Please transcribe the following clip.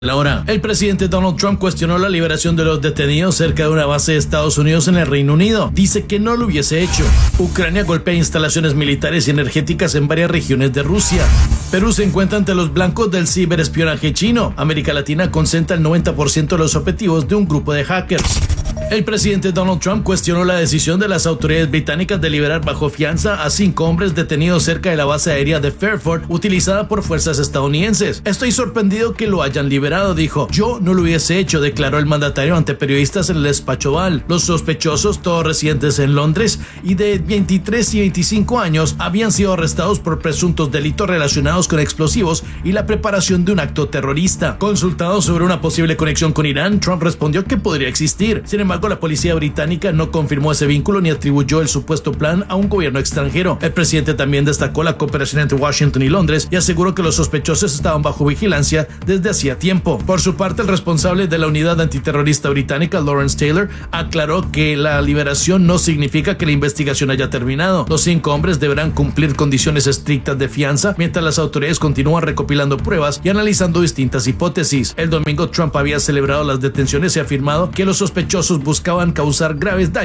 Ahora, el presidente Donald Trump cuestionó la liberación de los detenidos cerca de una base de Estados Unidos en el Reino Unido. Dice que no lo hubiese hecho. Ucrania golpea instalaciones militares y energéticas en varias regiones de Rusia. Perú se encuentra ante los blancos del ciberespionaje chino. América Latina concentra el 90% de los objetivos de un grupo de hackers. El presidente Donald Trump cuestionó la decisión de las autoridades británicas de liberar bajo fianza a 5 hombres detenidos cerca de la base aérea de Fairford utilizada por fuerzas estadounidenses. Estoy sorprendido que lo hayan liberado, dijo. Yo no lo hubiese hecho, declaró el mandatario ante periodistas en el despacho Oval. Los sospechosos, todos residentes en Londres y de 23 y 25 años, habían sido arrestados por presuntos delitos relacionados con explosivos y la preparación de un acto terrorista. Consultado sobre una posible conexión con Irán, Trump respondió que podría existir. Sin embargo, la policía británica no confirmó ese vínculo ni atribuyó el supuesto plan a un gobierno extranjero. El presidente también destacó la cooperación entre Washington y Londres y aseguró que los sospechosos estaban bajo vigilancia desde hacía tiempo. Por su parte, el responsable de la unidad antiterrorista británica, Lawrence Taylor, aclaró que la liberación no significa que la investigación haya terminado. Los 5 hombres deberán cumplir condiciones estrictas de fianza mientras las autoridades continúan recopilando pruebas y analizando distintas hipótesis. El domingo, Trump había celebrado las detenciones y afirmado que los sospechosos buscaban causar graves daños